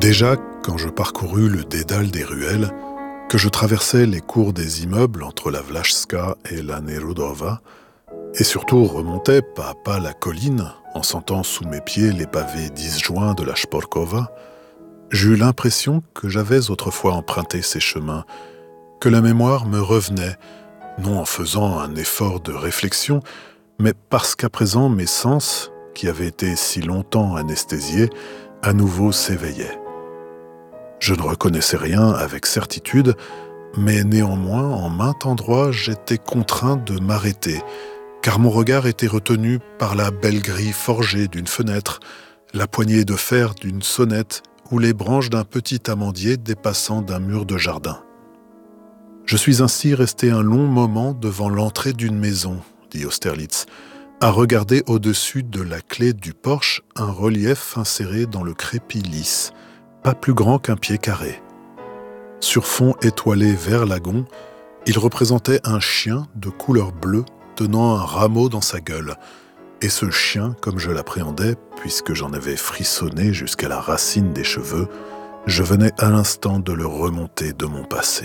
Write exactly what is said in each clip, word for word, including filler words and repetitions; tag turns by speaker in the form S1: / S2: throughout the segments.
S1: Déjà, quand je parcourus le dédale des ruelles, que je traversais les cours des immeubles entre la Vlachska et la Nerudova, et surtout remontais pas à pas la colline en sentant sous mes pieds les pavés disjoints de la Shporkova, j'eus l'impression que j'avais autrefois emprunté ces chemins, que la mémoire me revenait, non en faisant un effort de réflexion, mais parce qu'à présent mes sens, qui avaient été si longtemps anesthésiés, à nouveau s'éveillaient. Je ne reconnaissais rien avec certitude, mais néanmoins, en maint endroit, j'étais contraint de m'arrêter, car mon regard était retenu par la belle grille forgée d'une fenêtre, la poignée de fer d'une sonnette ou les branches d'un petit amandier dépassant d'un mur de jardin. Je suis ainsi resté un long moment devant l'entrée d'une maison, dit Austerlitz, à regarder au-dessus de la clé du porche un relief inséré dans le crépi lisse, pas plus grand qu'un pied carré. Sur fond étoilé vert lagon, il représentait un chien de couleur bleue tenant un rameau dans sa gueule. Et ce chien, comme je l'appréhendais, puisque j'en avais frissonné jusqu'à la racine des cheveux, je venais à l'instant de le remonter de mon passé.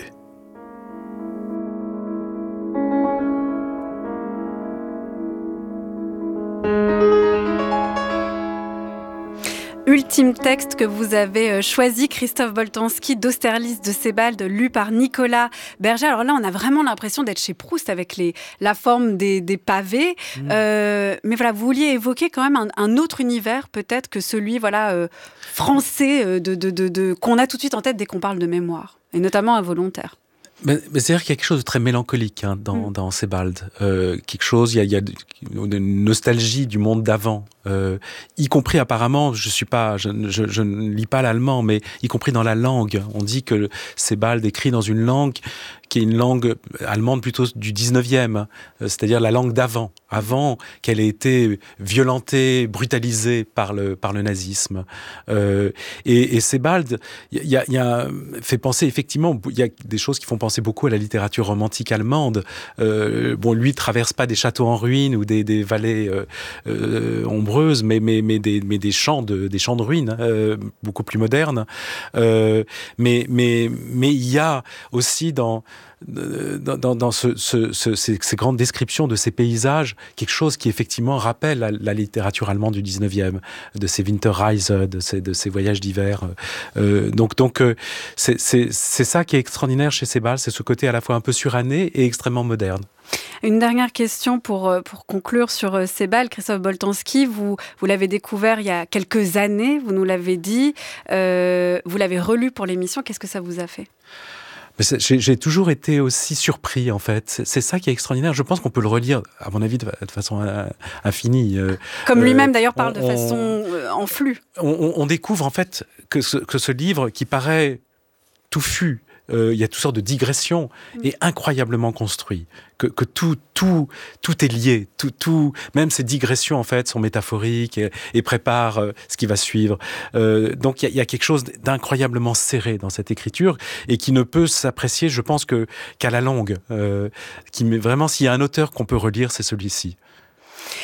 S2: Ultime texte que vous avez choisi, Christophe Boltanski, d'Austerlitz de Sebald, lu par Nicolas Berger. Alors là, on a vraiment l'impression d'être chez Proust avec les, la forme des, des pavés. Mmh. Euh, mais voilà, vous vouliez évoquer quand même un, un autre univers, peut-être que celui voilà, euh, français, de, de, de, de, qu'on a tout de suite en tête dès qu'on parle de mémoire, et notamment involontaire.
S3: Mais, mais c'est-à-dire qu'il y a quelque chose de très mélancolique hein, dans, mmh. dans Sebald. Euh, quelque chose, il y a, il y a une nostalgie du monde d'avant. Euh, y compris apparemment, je suis pas, je, je, je ne lis pas l'allemand, mais y compris dans la langue. On dit que Sebald écrit dans une langue qui est une langue allemande plutôt du dix-neuvième, c'est-à-dire la langue d'avant, avant qu'elle ait été violentée, brutalisée par le, par le nazisme. Euh, et, et Sebald, il y a, y a fait penser, effectivement, il y a des choses qui font penser beaucoup à la littérature romantique allemande. Euh, bon, lui, il traverse pas des châteaux en ruine ou des, des vallées euh, euh, ombreuses, mais, mais, mais, des, mais des champs de, des champs de ruines, euh, beaucoup plus modernes. Euh, mais, mais, mais il y a aussi dans dans, dans, dans ce, ce, ce, ces, ces grandes descriptions de ces paysages, quelque chose qui effectivement rappelle la, la littérature allemande du dix-neuvième, de ces Winterreise, de ces, de ces voyages d'hiver. Euh, donc donc euh, c'est, c'est, c'est ça qui est extraordinaire chez Sebald, c'est ce côté à la fois un peu suranné et extrêmement moderne.
S2: Une dernière question pour, pour conclure sur Sebald. Christophe Boltanski, vous, vous l'avez découvert il y a quelques années, vous nous l'avez dit, euh, vous l'avez relu pour l'émission, qu'est-ce que ça vous a fait ?
S3: J'ai, j'ai toujours été aussi surpris, en fait. C'est, c'est ça qui est extraordinaire. Je pense qu'on peut le relire, à mon avis, de, de façon euh, infinie. Euh,
S2: Comme lui-même, euh, d'ailleurs, parle on, de façon euh, en flux.
S3: On, on découvre, en fait, que ce, que ce livre, qui paraît touffu, euh, il y a toutes sortes de digressions, mmh. est incroyablement construit. Que, que tout, tout, tout est lié. Tout, tout, même ces digressions, en fait, sont métaphoriques et, et préparent euh, ce qui va suivre. Euh, donc, il y, y a quelque chose d'incroyablement serré dans cette écriture et qui ne peut s'apprécier, je pense, que, qu'à la longue. Euh, qui, vraiment, s'il y a un auteur qu'on peut relire, c'est celui-ci.